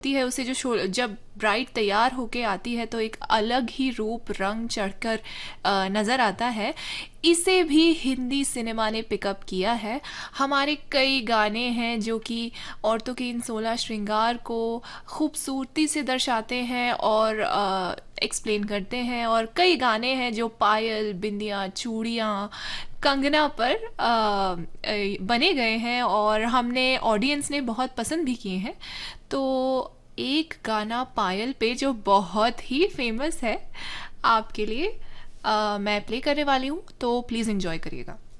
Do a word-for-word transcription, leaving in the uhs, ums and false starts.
होती है उसे जो शो जब ब्राइड तैयार होके आती है तो एक अलग ही रूप रंग चढ़कर अ, नज़र आता है। इसे भी हिंदी सिनेमा ने पिकअप किया है। हमारे कई गाने हैं जो कि औरतों के इन सोलह श्रृंगार को खूबसूरती से दर्शाते हैं और एक्सप्लेन करते हैं, और कई गाने हैं जो पायल, बिंदियाँ, चूड़ियाँ, कंगना पर अ, अ, बने गए हैं और हमने ऑडियंस ने बहुत पसंद भी किए हैं। तो एक गाना पायल पे जो बहुत ही फेमस है, आपके लिए अ, मैं प्ले करने वाली हूँ, तो प्लीज़ एंजॉय करिएगा।